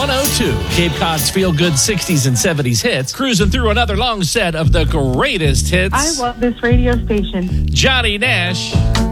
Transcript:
102. Cape Cod's feel-good 60s and 70s hits, cruising through another long set of the greatest hits. I love this radio station. Johnny Nash.